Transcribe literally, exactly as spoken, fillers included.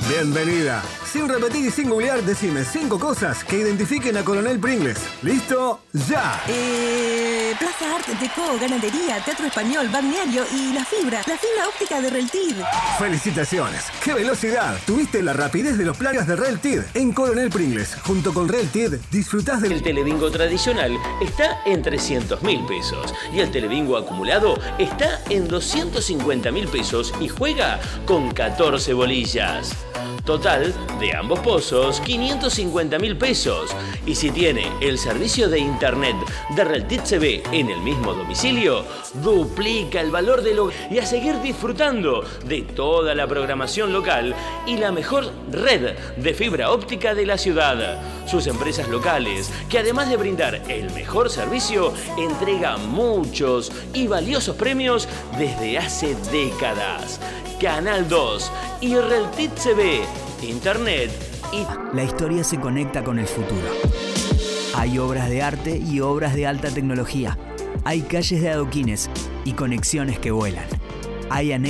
Bienvenida. Sin repetir y sin googlear, decime cinco cosas que identifiquen a Coronel Pringles. ¿Listo? ¡Ya! Eh, Plaza Arte, Deco, Ganadería, Teatro Español, Balneario y La Fibra. La fibra óptica de Reltir. ¡Felicitaciones! ¡Qué velocidad! Tuviste la rapidez de los plagas de Reltir. En Coronel Pringles, junto con Reltir, disfrutás del... El telebingo tradicional está en trescientos mil pesos y el telebingo acumulado está en doscientos cincuenta mil pesos y juega con catorce bolillas. Total, de ambos pozos, quinientos cincuenta mil pesos. Y si tiene el servicio de internet de Reltit C V en el mismo domicilio, duplica el valor de lo... y a seguir disfrutando de toda la programación local y la mejor red de fibra óptica de la ciudad. Sus empresas locales, que además de brindar el mejor servicio, entregan muchos y valiosos premios desde hace décadas. Canal dos y Reltit C V, Internet y... La historia se conecta con el futuro. Hay obras de arte y obras de alta tecnología. Hay calles de adoquines y conexiones que vuelan. Hay anexos